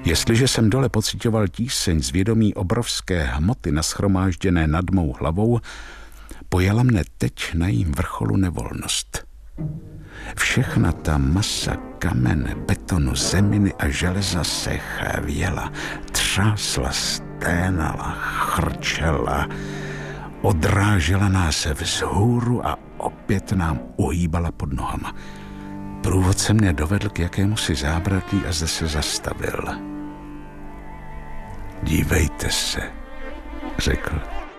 Jestliže jsem dole pociťoval tíseň z vědomí obrovské hmoty nashromážděné nad mou hlavou, pojala mne teď na jím vrcholu nevolnost. Všechna ta masa kamene, betonu, zeminy a železa se chvěla, třásla, sténala, chrčela, odrážela nás vzhůru a opět nám uhýbala pod nohama. Průvodce mě dovedl k jakémusi zábradlí a zde se zastavil. Dívejte se, řekl.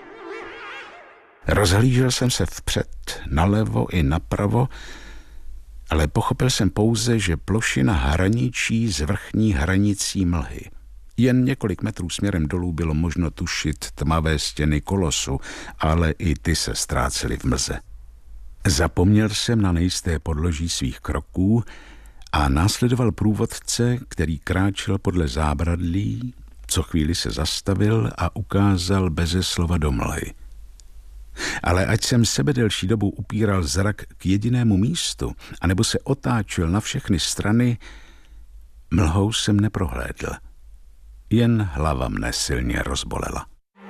Rozhlížel jsem se vpřed, nalevo i napravo, ale pochopil jsem pouze, že plošina hraničí s vrchní hranicí mlhy. Jen několik metrů směrem dolů bylo možno tušit tmavé stěny kolosu, ale i ty se ztrácely v mlze. Zapomněl jsem na nejisté podloží svých kroků a následoval průvodce, který kráčel podle zábradlí, co chvíli se zastavil a ukázal beze slova do mlhy. Ale ať jsem sebe delší dobu upíral zrak k jedinému místu, anebo se otáčel na všechny strany, mlhou jsem neprohlédl. Jen hlava mne silně rozbolela.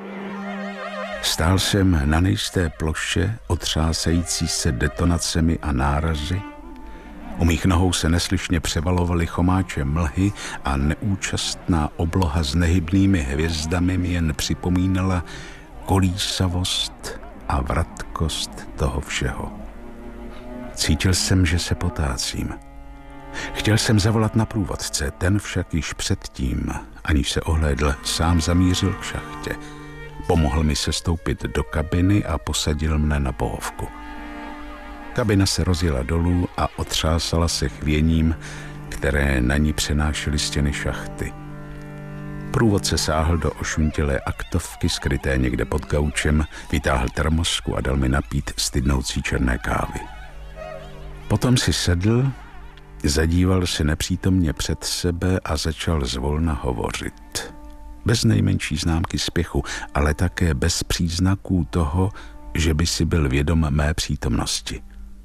Stál jsem na nejisté ploše, otřásající se detonacemi a nárazy. U mých nohou se neslyšně převalovaly chomáče mlhy a neúčastná obloha s nehybnými hvězdami mi jen připomínala kolísavost a vratkost toho všeho. Cítil jsem, že se potácím. Chtěl jsem zavolat na průvodce, ten však již předtím, aniž se ohlédl, sám zamířil k šachtě. Pomohl mi sestoupit do kabiny a posadil mne na pohovku. Kabina se rozjela dolů a otřásala se chvěním, které na ní přenášely stěny šachty. Průvodce sáhl do ošuntělé aktovky, skryté někde pod gaučem, vytáhl termosku a dal mi napít stydnoucí černé kávy. Potom si sedl, zadíval se nepřítomně před sebe a začal zvolna hovořit. Bez nejmenší známky spěchu, ale také bez příznaků toho, že by si byl vědom mé přítomnosti.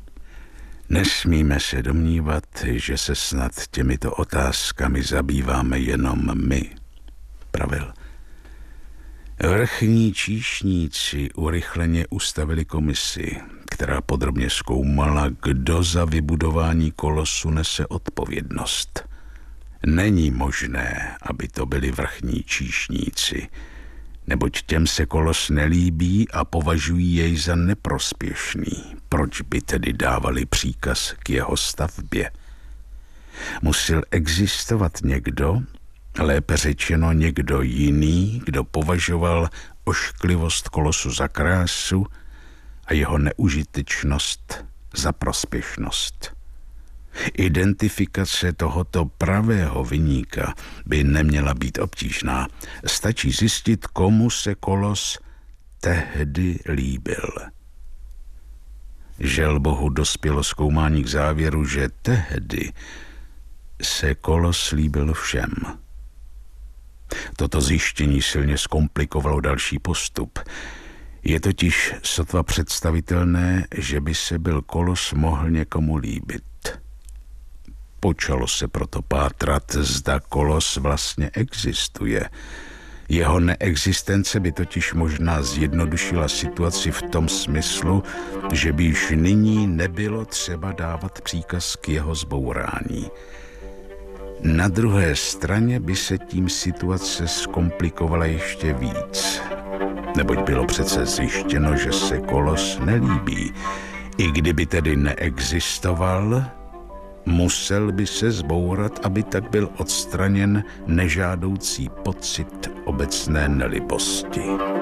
Nesmíme se domnívat, že se snad těmito otázkami zabýváme jenom my, pravil. Vrchní číšníci urychleně ustavili komisi, která podrobně zkoumala, kdo za vybudování kolosu nese odpovědnost. Není možné, aby to byli vrchní číšníci, neboť těm se kolos nelíbí a považují jej za neprospěšný. Proč by tedy dávali příkaz k jeho stavbě? Musel existovat někdo, lépe řečeno někdo jiný, kdo považoval ošklivost kolosu za krásu a jeho neužitečnost za prospěšnost. Identifikace tohoto pravého viníka by neměla být obtížná. Stačí zjistit, komu se kolos tehdy líbil. Žel bohu dospělo zkoumání k závěru, že tehdy se kolos líbil všem. Toto zjištění silně zkomplikovalo další postup. Je totiž sotva představitelné, že by se byl kolos mohl někomu líbit. Počalo se proto pátrat, zda kolos vlastně existuje. Jeho neexistence by totiž možná zjednodušila situaci v tom smyslu, že by již nyní nebylo třeba dávat příkaz k jeho zbourání. Na druhé straně by se tím situace zkomplikovala ještě víc, neboť bylo přece zjištěno, že se kolos nelíbí. I kdyby tedy neexistoval, musel by se zbourat, aby tak byl odstraněn nežádoucí pocit obecné nelibosti.